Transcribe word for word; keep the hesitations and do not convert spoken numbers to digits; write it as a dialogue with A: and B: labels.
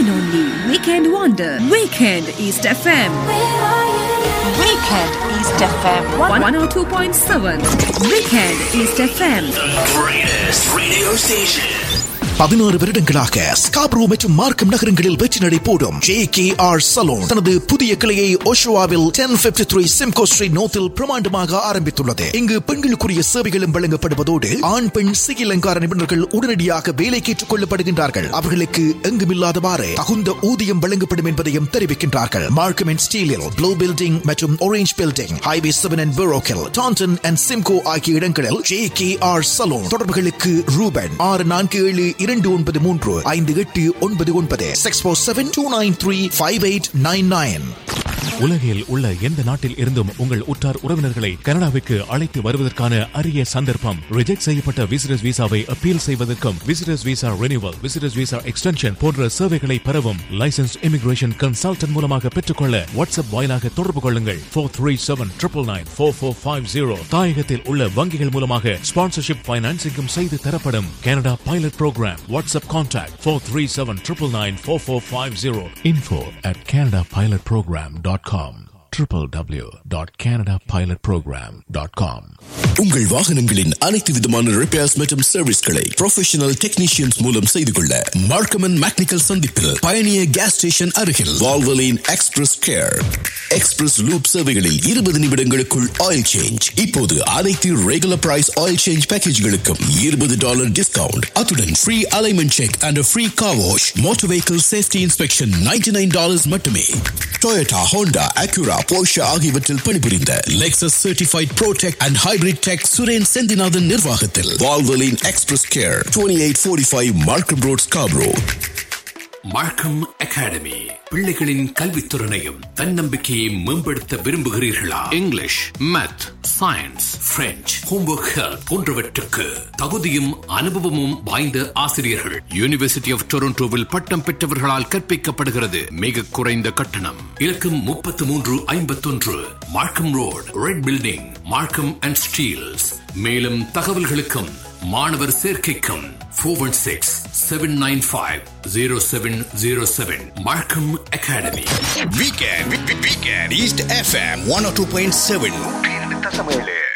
A: and only Weekend Wonder, Weekend East F M.
B: Weekend East F M
A: one oh two point seven. Weekend East F M.
C: The greatest radio station.
D: பதினாறு வருடங்களாக Scarborough மற்றும் மார்க்கம் நகரங்களில் வெற்றி நடை போடும் J K R salon தனது புதிய கிளையை ஓஷோவாவில் ten fifty three Simcoe street நோத்தில் பிரமாண்டமாக ஆரம்பித்துள்ளது. இங்கு பெண்களுக்குரிய சேவைகளும் வழங்கப்படுவதோடு ஆண் பெண் சிகை அலங்கார நிபுணர்கள் உடனடியாக வேலைக்கு ஏற்றுக் கொள்ளப்படுகின்றார்கள். அவர்களுக்கு எங்குமில்லாதவாறு தகுந்த ஊதியம் வழங்கப்படும் என்பதையும் தெரிவிக்கின்றார்கள். மார்க்கம் அண்ட் ஸ்டீலில் ப்ளூ பில்டிங் மற்றும் orange building, highway seven and பெரோக்கில், Tandon and Simcoe ஆகிய இடங்களில் ஜே கே ஆர் சலூன். தொடர்புகளுக்கு ரூபன் ஆறு நான்கு ஏழு இரண்டு ஒன்பது மூன்று ஐந்து எட்டு ஒன்பது ஒன்பது six four seven two nine three five eight nine nine.
E: உலகில் உள்ள எந்த நாட்டில் இருந்தும் உங்கள் உற்றார் உறவினர்களை கனடாவுக்கு அழைத்து வருவதற்கான அரிய சந்தர்ப்பம். ரிஜெக்ட் செய்யப்பட்ட விசிட்டர்ஸ் விசாவை அப்பீல் செய்வதற்கும், visitors visa renewal, visitors visa extension போன்ற சேவைகளை பெறவும் லைசன்ஸ் இமிகிரேஷன் கன்சல்டன்ட் மூலமாக பெற்றுக்கொள்ள வாட்ஸ்அப் வாயிலாக தொடர்பு கொள்ளுங்கள். Four three seven triple nine four four five zero. தாயகத்தில் உள்ள வங்கிகள் மூலமாக ஸ்பான்சர்ஷிப் பைனான்சிங்கும் செய்து தரப்படும். Canada pilot program. WhatsApp contact four three seven triple nine four four five zero. Info at Canada pilot program dot com. w w w dot canada pilot program dot com.
C: உங்கள் வாகனங்களின் அனைத்து விதமான repairs மற்றும் சர்வீஸ்களை professional technicians மூலம் செய்து கொள்ள Markham and mechanical சந்திப்பில் பயணிய gas station அருகில் Valvoline express care. Express loop சேவைகளில் இருபது நிமிடங்களுக்குள் ஆயில் சேஞ்ச். இப்போது அனைத்து ரெகுலர் பிரைஸ் ஆயில் சேஞ்ச் பேக்கேஜ்களுக்கும் இருபது டாலர் டிஸ்கவுண்ட். அத்துடன் free alignment check and free car wash. Motor vehicle safety inspection ninety nine dollars மட்டுமே. Toyota, Honda, Acura, Porsche ஆகியவற்றில் பணிபுரிந்த Lexus certified pro tech and hybrid tech Suren Senthinathan நிர்வாகத்தில் Valvoline express care, twenty eight forty five மார்க்கம் road, Scarborough. மார்க்கம் academy. பிள்ளைகளின் கல்வித்துறையையும் தன்னம்பிக்கையை மேம்படுத்த விரும்புகிறீர்களா? English, math, science, French, homework help போன்றவற்றுக்கு தகுதியும் அனுபவமும் வாய்ந்த ஆசிரியர்கள். யூனிவர்சிட்டி ஆஃப் டொரண்டோவில் பட்டம் பெற்றவர்களால் கற்பிக்கப்படுகிறது. மிக குறைந்த கட்டணம். இலக்கம் முப்பத்தி மூன்று ஐம்பத்தொன்று மார்க்கம் road, red building, Markham and Steeles. மேலும் தகவல்களுக்கும் மாணவர் சேர்க்கைக்கும் four one six, seven nine five, zero seven zero seven. Markham Academy.
F: Weekend, weekend, East F M one oh two point seven.